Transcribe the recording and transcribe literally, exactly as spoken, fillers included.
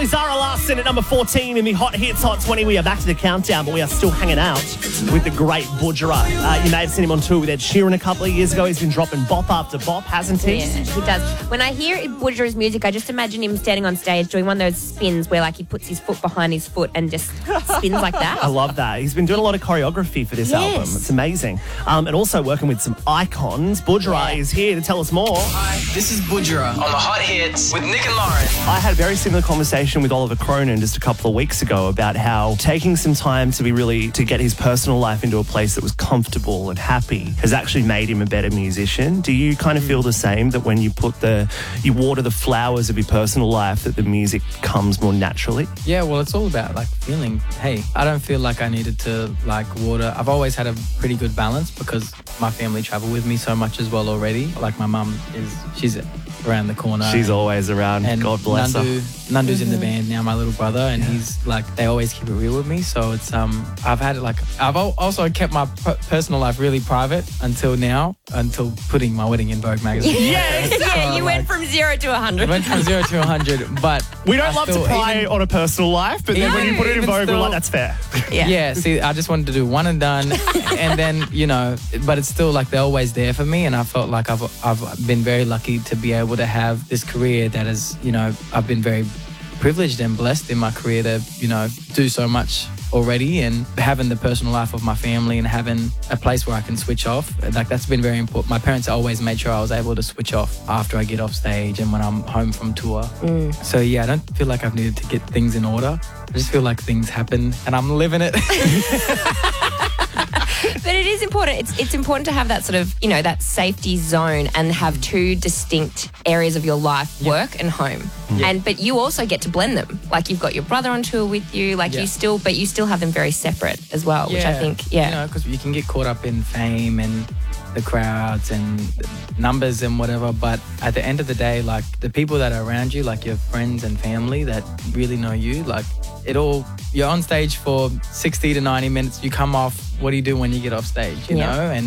lovely Zara Larsson at number fourteen in the Hot Hits Hot twenty. We are back to the countdown, but we are still hanging out with the great Budjerah. Uh, you may have seen him on tour with Ed Sheeran a couple of years ago. He's been dropping bop after bop, hasn't he? Yeah, he does. When I hear Budjerah's music, I just imagine him standing on stage doing one of those spins where like he puts his foot behind his foot and just spins like that. I love that. He's been doing a lot of choreography for this Yes. album. It's amazing. Um, and also working with some icons. Budjerah Yeah. is here to tell us more. Hi, this is Budjerah on the Hot Hits with Nick and Lauren. I had a very similar conversation with Oliver Cronin just a couple of weeks ago about how taking some time to be really, to get his personal life into a place that was comfortable and happy has actually made him a better musician. Do you kind of feel the same, that when you put the, you water the flowers of your personal life, that the music comes more naturally? Yeah, well, it's all about like feeling, hey, I don't feel like I needed to like water. I've always had a pretty good balance because my family travel with me so much as well already. Like my mum is, she's around the corner. She's always around. And God bless Nandu, her. Nandu's in the band now, my little brother, and he's like, they always keep it real with me. So it's, um, I've had like, I've al- also kept my p- personal life really private until now, until putting my wedding in Vogue magazine. Yes, yeah, So, you like, went from zero to a It hundred. went from zero to a hundred, but We don't I love to still- pry even- on a personal life, but then No, when you put it in even Vogue, we're still- like, that's fair. Yeah. Yeah, see, I just wanted to do one and done, and then, you know, but it's still like they're always there for me, and I felt like I've I've been very lucky to be able to have this career that is, you know, I've been very privileged and blessed in my career to, you know, do so much already, and having the personal life of my family and having a place where I can switch off, like that's been very important. My parents always made sure I was able to switch off after I get off stage and when I'm home from tour. Mm. So yeah, I don't feel like I've needed to get things in order. I just feel like things happen and I'm living it. But it is important. It's it's important to have that sort of, you know, that safety zone and have two distinct areas of your life, work and home. Yeah. And but you also get to blend them. Like you've got your brother on tour with you, like Yeah. you still, but you still have them very separate as well, which I think, yeah. You know, because you can get caught up in fame and the crowds and the numbers and whatever, but at the end of the day, like the people that are around you, like your friends and family that really know you, like it all, you're on stage for sixty to ninety minutes, you come off, what do you do when you get off stage, you Yeah. know? And